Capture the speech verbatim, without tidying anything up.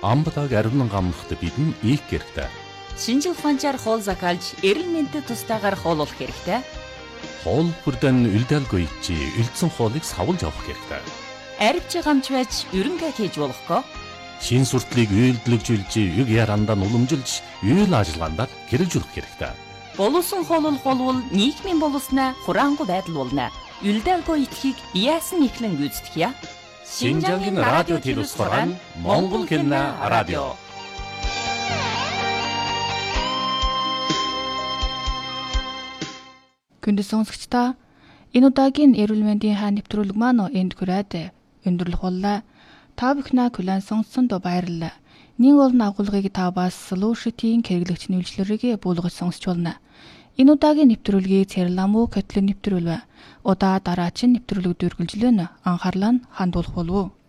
Амбатаг ариун гамнахт бидэн их хэрэгтэй. Шинжил ухаанчаар хоол закалж, эрүүл мэндэд тустаагаар хооллох хэрэгтэй. Хоол бүрдэн үлдээлгүй чи үлдсэн хоолыг савлж авах хэрэгтэй. Арвч гамч байж өрөнгө хийж болохгүй. Шин суртлыг үйлдэлжүүлж, юг ярандаа уламжилж, үйл ажиллагаанд хэрэгжүүлэх хэрэгтэй. Боловсон хооллох болвол нийгмийн боловснаа хураангуй байдал болно. Үлдээлгүй итгэхийг яасан ихлэн гүйцэтгэе. Шинжангийн радио телевизээр Монгол Кино радио. Күндэ сонсогчдоо энэ удаагийн эрүүл мэндийн хаа нэвтрүүлэг маань энд хүрээд өндөрлөх боллоо. Та бүхнээ хүлээн сонсонд баярлалаа. Нэг олон агуулгыг та бас Solution-ийн хэрэглэгч нэвтрүүлгийг буулгаж сонсч болно. Энэ удаагийн нэвтрүүлгийг Цэрлам уу Котлын нэвтрүүлвэ. Удаа дараачин нэвтрүүлэг дүүргэлжлэн анхаарлаа хандуулах болов уу?